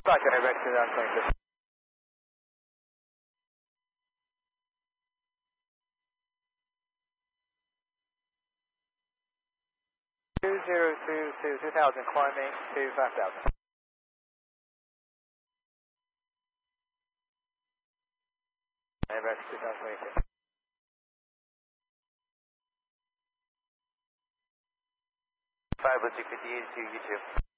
Roger, Airbus 2022. Two zero two two 2000 climbing to 5000. Airbus 2022. 5 58 to YouTube.